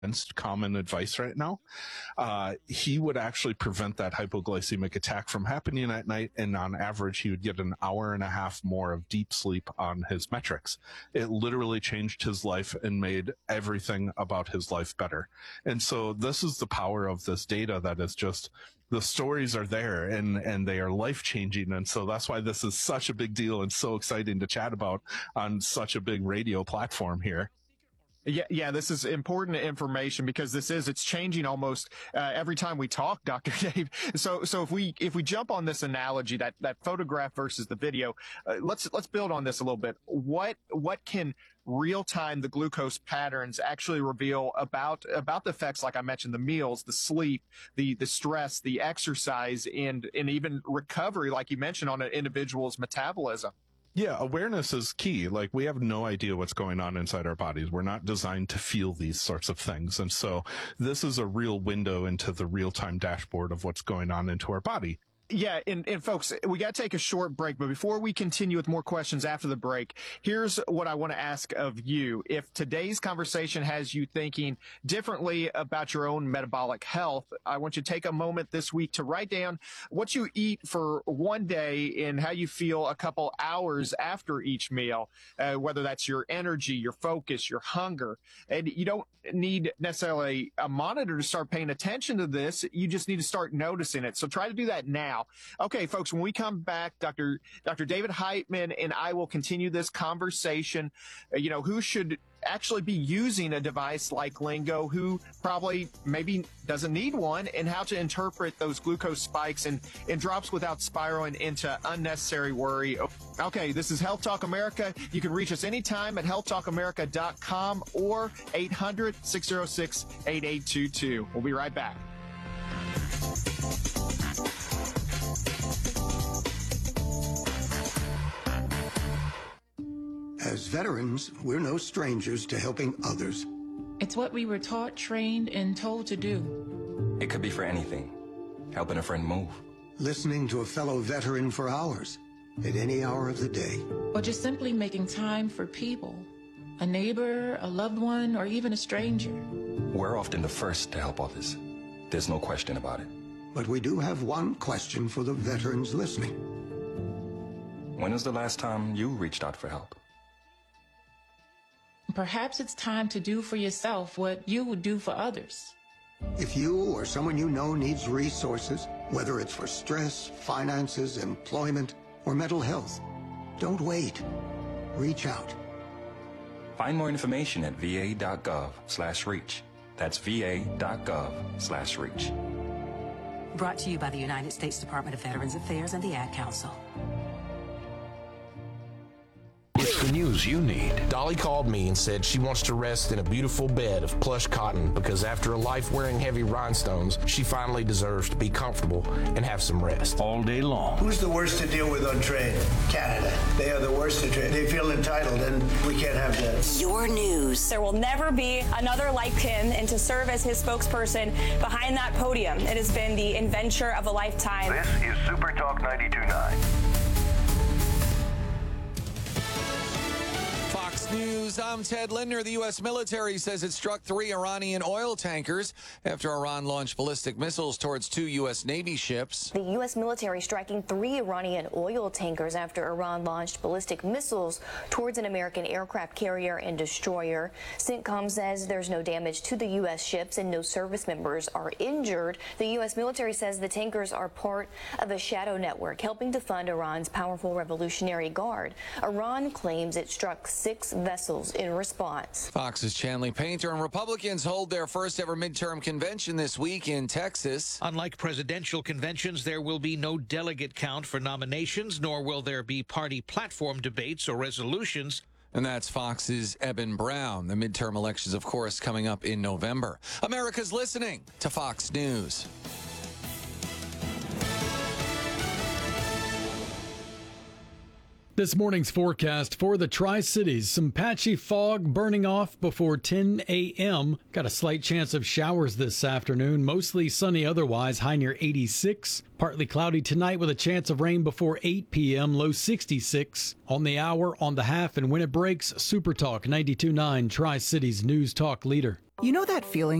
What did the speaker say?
common advice right now, he would actually prevent that hypoglycemic attack from happening at night. And on average, he would get an hour and a half more of deep sleep on his metrics. It literally changed his life and made everything about his life better. And so this is the power of this data that is just, the stories are there and they are life changing. And so that's why this is such a big deal and so exciting to chat about on such a big radio platform here. Yeah, this is important information because it's changing almost every time we talk, Dr. Dave. So if we jump on this analogy, that photograph versus the video, let's build on this a little bit. What can real time the glucose patterns actually reveal about the effects, like I mentioned, the meals, the sleep, the stress, the exercise, and even recovery, like you mentioned, on an individual's metabolism? Yeah, awareness is key. Like, we have no idea what's going on inside our bodies. We're not designed to feel these sorts of things. And so this is a real window into the real-time dashboard of what's going on into our body. Yeah, and folks, we got to take a short break, but before we continue with more questions after the break, here's what I want to ask of you. If today's conversation has you thinking differently about your own metabolic health, I want you to take a moment this week to write down what you eat for one day and how you feel a couple hours after each meal, whether that's your energy, your focus, your hunger. And you don't need necessarily a monitor to start paying attention to this. You just need to start noticing it. So try to do that now. Okay, folks, when we come back, Dr. David Heitman and I will continue this conversation. Who should actually be using a device like Lingo, who probably maybe doesn't need one, and how to interpret those glucose spikes and drops without spiraling into unnecessary worry. Okay, this is Health Talk America. You can reach us anytime at healthtalkamerica.com or 800-606-8822. We'll be right back. As veterans, we're no strangers to helping others. It's what we were taught, trained, and told to do. It could be for anything. Helping a friend move. Listening to a fellow veteran for hours, at any hour of the day. Or just simply making time for people. A neighbor, a loved one, or even a stranger. We're often the first to help others. There's no question about it. But we do have one question for the veterans listening. When was the last time you reached out for help? Perhaps it's time to do for yourself what you would do for others. If you or someone you know needs resources, whether it's for stress, finances, employment, or mental health, don't wait. Reach out. Find more information at va.gov/reach. That's va.gov/reach. Brought to you by the United States Department of Veterans Affairs and the Ad Council. It's the news you need. Dolly called me and said she wants to rest in a beautiful bed of plush cotton because after a life wearing heavy rhinestones, she finally deserves to be comfortable and have some rest. All day long. Who's the worst to deal with on trade? Canada. They are the worst to trade. They feel entitled, and we can't have that. Your news. There will never be another like him, and to serve as his spokesperson behind that podium, it has been the adventure of a lifetime. This is Super Talk 92.9. Fox News, I'm Ted Linder. The U.S. military says it struck 3 Iranian oil tankers after Iran launched ballistic missiles towards 2 U.S. Navy ships. The U.S. military striking 3 Iranian oil tankers after Iran launched ballistic missiles towards an American aircraft carrier and destroyer. CENTCOM says there's no damage to the U.S. ships and no service members are injured. The U.S. military says the tankers are part of a shadow network helping to fund Iran's powerful Revolutionary Guard. Iran claims it struck 6 vessels in response. Fox's Chanley Painter. And Republicans hold their first ever midterm convention this week in Texas. Unlike presidential conventions, there will be no delegate count for nominations, nor will there be party platform debates or resolutions. And that's Fox's Eben Brown. The midterm elections, of course, coming up in November. America's listening to Fox News. This morning's forecast for the Tri-Cities. Some patchy fog burning off before 10 a.m. Got a slight chance of showers this afternoon. Mostly sunny otherwise, high near 86. Partly cloudy tonight with a chance of rain before 8 p.m., low 66. On the hour, on the half, and when it breaks, Super Talk 92.9, Tri-Cities News Talk leader. You know that feeling